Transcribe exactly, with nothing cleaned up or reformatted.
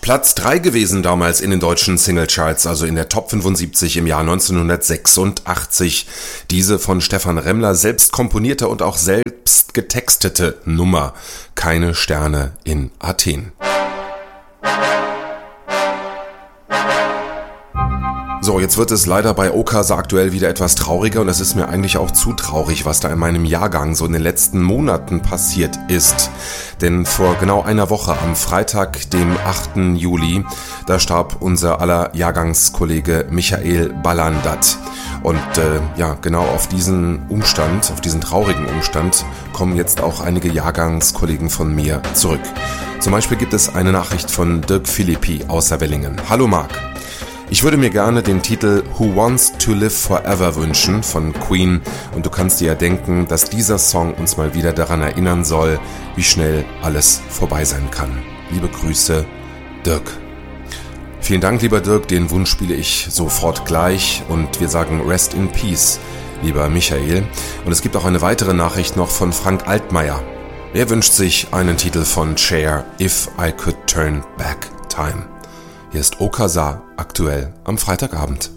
Platz drei gewesen damals in den deutschen Singlecharts, also in der Top fünfundsiebzig im Jahr neunzehnhundertsechsundachtzig. Diese von Stefan Remmler selbst komponierte und auch selbst getextete Nummer. Keine Sterne in Athen. So, jetzt wird es leider bei Okasa aktuell wieder etwas trauriger und es ist mir eigentlich auch zu traurig, was da in meinem Jahrgang so in den letzten Monaten passiert ist. Denn vor genau einer Woche, am Freitag, dem achten Juli, da starb unser aller Jahrgangskollege Michael Ballandat. Und äh, ja, genau auf diesen Umstand, auf diesen traurigen Umstand, kommen jetzt auch einige Jahrgangskollegen von mir zurück. Zum Beispiel gibt es eine Nachricht von Dirk Philippi aus Sellingen. Hallo Marc. Ich würde mir gerne den Titel Who Wants to Live Forever wünschen von Queen und du kannst dir ja denken, dass dieser Song uns mal wieder daran erinnern soll, wie schnell alles vorbei sein kann. Liebe Grüße, Dirk. Vielen Dank, lieber Dirk, den Wunsch spiele ich sofort gleich und wir sagen Rest in Peace, lieber Michael. Und es gibt auch eine weitere Nachricht noch von Frank Altmaier. Er wünscht sich einen Titel von Cher, If I Could Turn Back Time. Hier ist Okasa aktuell am Freitagabend.